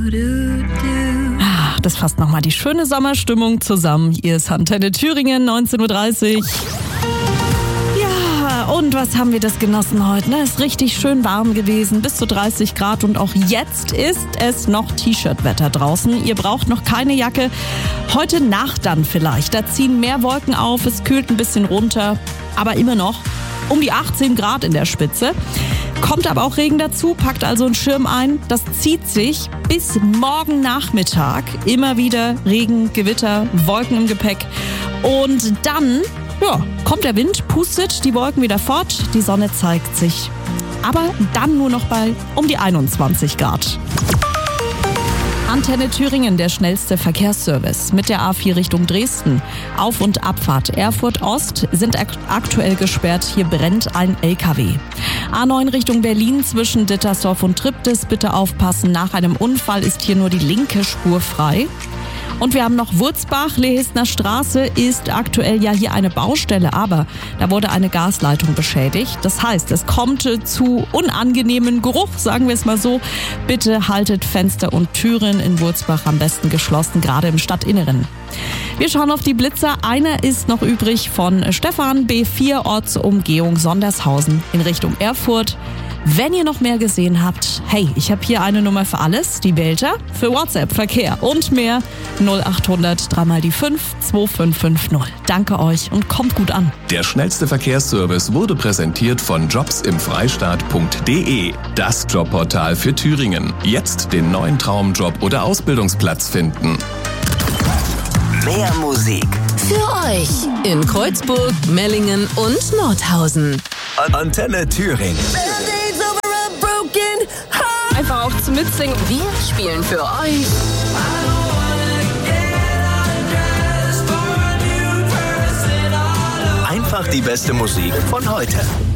Das fasst nochmal die schöne Sommerstimmung zusammen. Hier ist Antenne Thüringen, 19.30 Uhr. Ja, und was haben wir das genossen heute? Ne? Ist richtig schön warm gewesen, bis zu 30 Grad. Und auch jetzt ist es noch T-Shirt-Wetter draußen. Ihr braucht noch keine Jacke. Heute Nacht dann vielleicht. Da ziehen mehr Wolken auf, es kühlt ein bisschen runter. Aber immer noch um die 18 Grad in der Spitze. Kommt aber auch Regen dazu, packt also einen Schirm ein. Das zieht sich bis morgen Nachmittag. Immer wieder Regen, Gewitter, Wolken im Gepäck. Und dann kommt der Wind, pustet die Wolken wieder fort. Die Sonne zeigt sich. Aber dann nur noch bei um die 21 Grad. Antenne Thüringen, der schnellste Verkehrsservice mit der A4 Richtung Dresden. Auf- und Abfahrt Erfurt Ost sind aktuell gesperrt. Hier brennt ein LKW. A9 Richtung Berlin zwischen Dittersdorf und Triptis. Bitte aufpassen, nach einem Unfall ist hier nur die linke Spur frei. Und wir haben noch Wurzbach, Lehesner Straße ist aktuell ja hier eine Baustelle, aber da wurde eine Gasleitung beschädigt. Das heißt, es kommt zu unangenehmen Geruch, sagen wir es mal so. Bitte haltet Fenster und Türen in Wurzbach am besten geschlossen, gerade im Stadtinneren. Wir schauen auf die Blitzer. Einer ist noch übrig von Stefan, B4 Ortsumgehung Sondershausen in Richtung Erfurt. Wenn ihr noch mehr gesehen habt, hey, ich habe hier eine Nummer für alles, die Belter, für WhatsApp, Verkehr und mehr 0800 3 die 5 2550. Danke euch und kommt gut an. Der schnellste Verkehrsservice wurde präsentiert von jobsimfreistaat.de, das Jobportal für Thüringen. Jetzt den neuen Traumjob oder Ausbildungsplatz finden. Mehr Musik für euch in Kreuzburg, Mellingen und Nordhausen. Antenne Thüringen. Einfach auch zum Mitsingen. Wir spielen für euch einfach die beste Musik von heute.